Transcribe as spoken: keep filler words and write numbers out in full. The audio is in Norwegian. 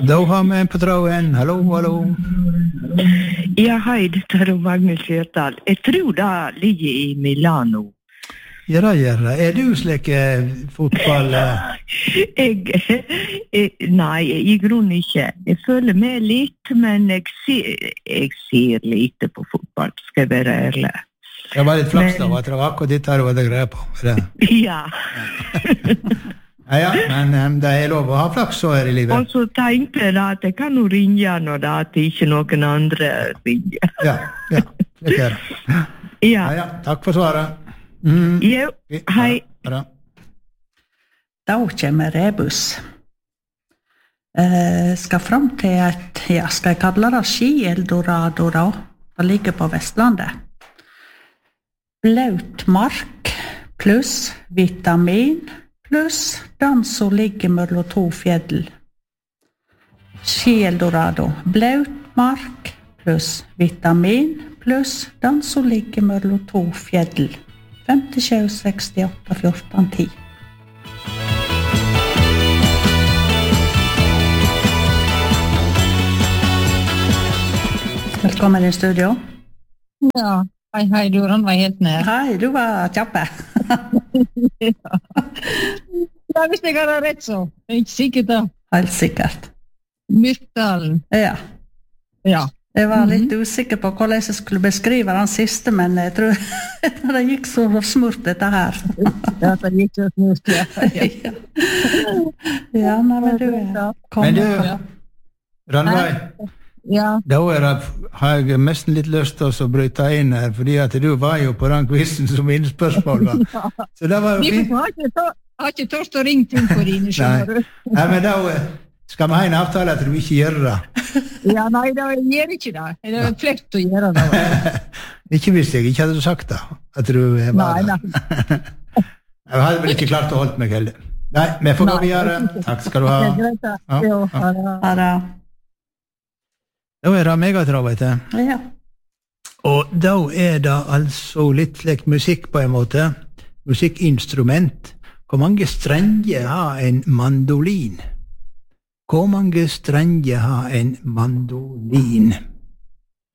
Da har vi en på tråden. Hallo, hallo. Ja, hei, dette er Magnus Kjørtal. Jeg tror det ligger i Milano. Ja, det gjør det. Er du slik fotball? Jeg, jeg, nei, i grunnen ikke. Jeg føler med litt, men jeg ser, jeg ser lite på fotball, skal jeg være ærlig. Det var litt flaks da, at det var akkurat ditt her og det greia på. Det. Ja. Ja, ja, men um, det er lov å ha flaks så her i livet. Og så tenkte jeg at jeg kan jo ringe når det at ikke noen andre ringer. Ja, ja, det er det. Ja. Ja, ja, takk for svaret. Mm. Jo, hei. Bra. Da kommer rebus. Eh, skal fram til et, ja, skal jeg kalle det Ski-Eldorado da? Det ligger på Vestlandet. Blaut mark pluss vitamin pluss den som ligger mellom to fjell. Ski-Eldorado. Blaut mark pluss vitamin pluss den som ligger mellom to fjell. femtisju sekstiåtte fjorten ti. Velkommen i studio. Ja, hei, hei, du var helt nær. Hei, du var kjappe. Ja. Ja, hvis jeg har rett så. Jeg er ikke sikkert da. Helt sikkert. Myrkdalen. Ja. Ja. Jeg var litt mm-hmm. usikker på hvordan jeg skulle beskrive den siste, men jeg tror det gikk så smurt dette her. Ja, det gikk så smurt, ja. Ja, ja nei, men du er Men du, Rannveig, ja. da er det, har jeg nesten litt lyst til å bryte inn her, fordi at du var jo på den quizen som innspørsmål var. Ja. Så det var jo fint. Jeg har ikke, har ikke tørst å ringe til for dine, skjønner du. Nei, men da skal vi ha en avtale at du ikke gjør det. Ja, nei, da gjør ikke det. Det er flekt å gjøre det. Ikke hvis jeg ikke hadde sagt det, at du var nei, det. Nei. Jeg hadde vel ikke klart å holde meg heller. Nei, vi får gå videre. Takk skal du ha. Det er greit da. Ja, jo, ha det. Ha det. Da er det megatravet. Ja. Og da er det altså litt slik musikk på en måte. Musikkinstrument. Hvor mange strenger har en mandolin? Hvor mange strenger har en mandolin?